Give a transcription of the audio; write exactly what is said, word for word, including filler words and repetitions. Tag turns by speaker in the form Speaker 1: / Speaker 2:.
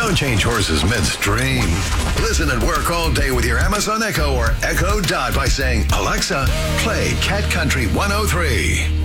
Speaker 1: Don't change horses midstream. Listen and work all day with your Amazon Echo or Echo Dot by saying, Alexa, play Cat Country one oh three.